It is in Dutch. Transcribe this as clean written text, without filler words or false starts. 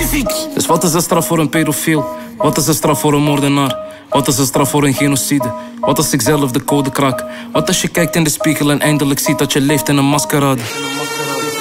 specifiek. Dus wat is de straf voor een pedofiel? Wat is de straf voor een moordenaar? Wat is de straf voor een genocide? Wat als ik zelf de code kraak? Wat als je kijkt in de spiegel en eindelijk ziet dat je leeft in een maskerade?